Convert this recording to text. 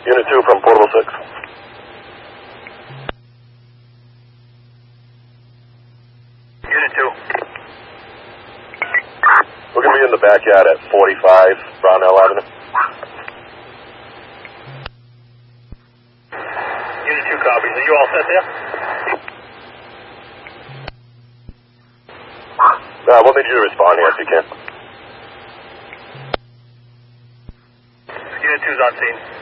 Unit 2 from Portable 6. Unit 2. We're going to be in the backyard at 45 Brownell Avenue. Unit 2 copies. Are you all set there? We'll need you to respond here if you can. Unit 2's on scene.